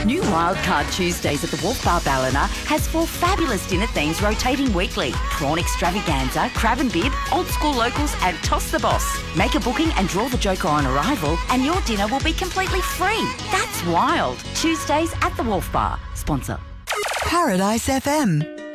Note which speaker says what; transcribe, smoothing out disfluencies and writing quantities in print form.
Speaker 1: New Wildcard Tuesdays at the Wolf Bar Ballina has 4 fabulous dinner themes rotating weekly. Prawn extravaganza, crab and bib, old school locals and toss the boss. Make a booking and draw the joker on arrival and your dinner will be completely free. That's wild. Tuesdays at the Wolf Bar. Sponsor.
Speaker 2: Paradise FM.